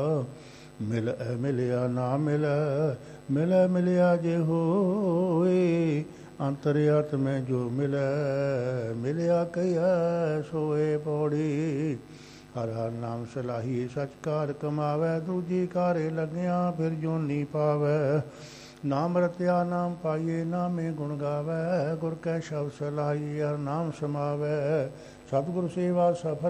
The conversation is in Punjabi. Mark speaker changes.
Speaker 1: ਮਿਲ ਮਿਲਿਆ ਨਾ ਮਿਲੈ, ਮਿਲੈ ਮਿਲਿਆ ਜੇ ਹੋਏ। ਅੰਤਰਿਆਤਮੈ ਜੋ ਮਿਲੈ, ਮਿਲਿਆ ਕਹੀਐ ਸੋਏ ਪੌੜੀ। ਹਰ ਹਰ ਨਾਮ ਸਲਾਹੀ ਸਚ ਕਾਰ ਕਮਾਵੈ, ਦੂਜੀ ਕਾਰੇ ਲੱਗਿਆ ਫਿਰ ਜੋਨੀ ਪਾਵੈ। ਨਾਮ ਰਤਿਆ ਨਾਮ ਪਾਈਏ, ਨਾਮੇ ਗੁਣ ਗਾਵੈ, ਗੁਰ ਕੈ ਸ਼ਬਦ ਸਲਾਹੀ ਹਰ ਨਾਮ ਸਮਾਵੈ। ਸਤਿਗੁਰ ਸੇਵਾ ਸਫਲ